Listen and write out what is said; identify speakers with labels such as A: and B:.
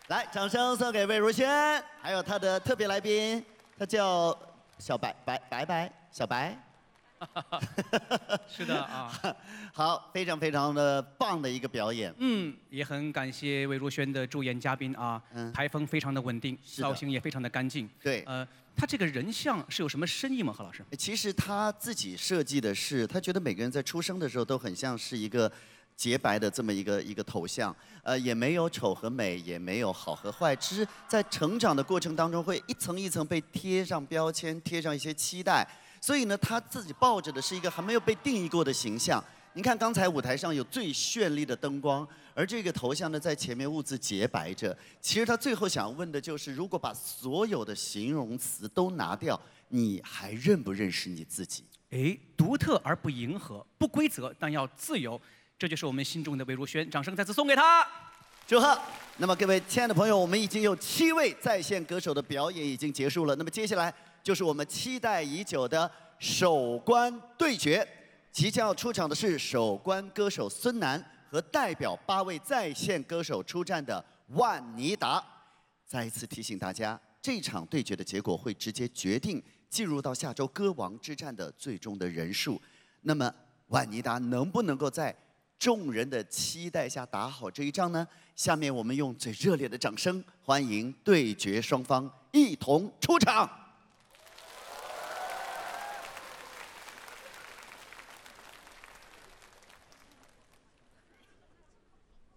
A: 来，掌声送给魏如萱，还有她的特别来宾，她叫小白小白。
B: 是的啊，
A: 好，非常非常的棒的一个表演。
B: 也很感谢魏如萱的主演嘉宾啊，台风非常的稳定，造型也非常的干净。
A: 对，
B: 他这个人像是有什么深意吗？何老师？
A: 其实他自己设计的是，他觉得每个人在出生的时候都很像是一个洁白的这么一个头像，也没有丑和美，也没有好和坏，只是在成长的过程当中会一层一层被贴上标签，贴上一些期待。所以呢，他自己抱着的是一个还没有被定义过的形象。您看，刚才舞台上有最绚丽的灯光，而这个头像呢，在前面兀自洁白着。其实他最后想问的就是，如果把所有的形容词都拿掉，你还认不认识你自己？
B: 哎，独特而不迎合，不规则但要自由，这就是我们心中的魏如萱。掌声再次送给她，
A: 祝贺！那么各位亲爱的朋友，我们已经有7位在线歌手的表演已经结束了。那么接下来就是我们期待已久的首关对决，即将要出场的是首关歌手孙楠和代表8位在线歌手出战的万妮达。再一次提醒大家，这场对决的结果会直接决定进入到下周歌王之战的最终的人数。那么万妮达能不能够在众人的期待下打好这一仗呢？下面我们用最热烈的掌声欢迎对决双方一同出场。